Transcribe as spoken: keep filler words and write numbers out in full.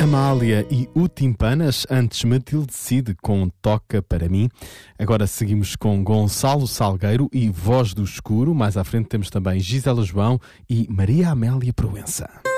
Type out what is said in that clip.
Amália e o Timpanas, antes Matilde Cid com Toca para mim. Agora seguimos com Gonçalo Salgueiro e Voz do Escuro. Mais à frente temos também Gisela João e Maria Amélia Proença.